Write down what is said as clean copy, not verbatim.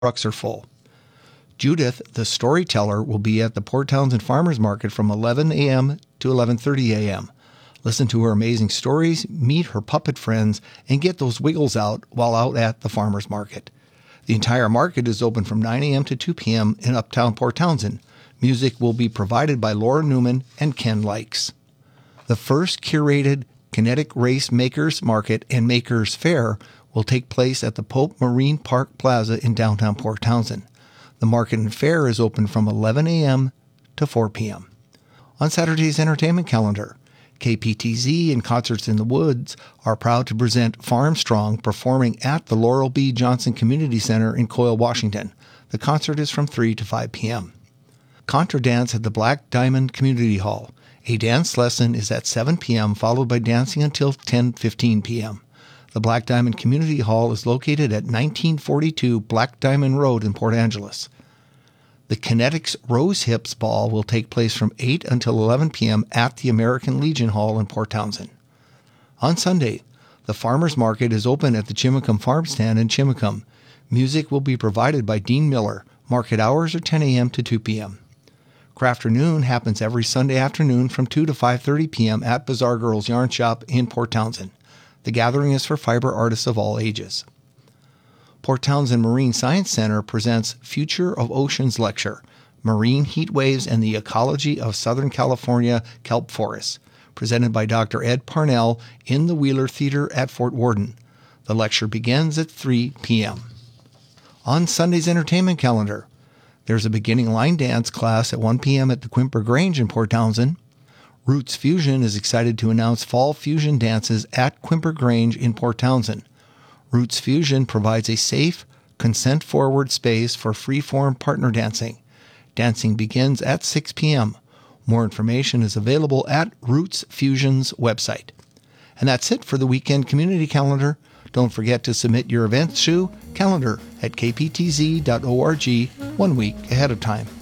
trucks are full. Judith, the storyteller, will be at the Port Townsend Farmers Market from 11 a.m. to 11:30 a.m. Listen to her amazing stories, meet her puppet friends, and get those wiggles out while out at the Farmers Market. The entire market is open from 9 a.m. to 2 p.m. in Uptown Port Townsend. Music will be provided by Laura Newman and Ken Likes. The first curated Kinetic Race Makers Market and Makers Fair will take place at the Pope Marine Park Plaza in downtown Port Townsend. The market and fair is open from 11 a.m. to 4 p.m. On Saturday's entertainment calendar, KPTZ and Concerts in the Woods are proud to present Farm Strong performing at the Laurel B. Johnson Community Center in Coyle, Washington. The concert is from 3 to 5 p.m. Contra Dance at the Black Diamond Community Hall. A dance lesson is at 7 p.m., followed by dancing until 10:15 p.m. The Black Diamond Community Hall is located at 1942 Black Diamond Road in Port Angeles. The Kinetics Rose Hips Ball will take place from 8 until 11 p.m. at the American Legion Hall in Port Townsend. On Sunday, the Farmers Market is open at the Chimacum Farm Stand in Chimacum. Music will be provided by Dean Miller. Market hours are 10 a.m. to 2 p.m. Crafternoon happens every Sunday afternoon from 2 to 5:30 p.m. at Bazaar Girls Yarn Shop in Port Townsend. The gathering is for fiber artists of all ages. Port Townsend Marine Science Center presents Future of Oceans Lecture, Marine Heat Waves and the Ecology of Southern California Kelp Forests, presented by Dr. Ed Parnell in the Wheeler Theater at Fort Worden. The lecture begins at 3 p.m. On Sunday's entertainment calendar, there's a beginning line dance class at 1 p.m. at the Quimper Grange in Port Townsend. Roots Fusion is excited to announce fall fusion dances at Quimper Grange in Port Townsend. Roots Fusion provides a safe, consent-forward space for free-form partner dancing. Dancing begins at 6 p.m. More information is available at Roots Fusion's website. And that's it for the weekend community calendar. Don't forget to submit your events to calendar at kptz.org 1 week ahead of time.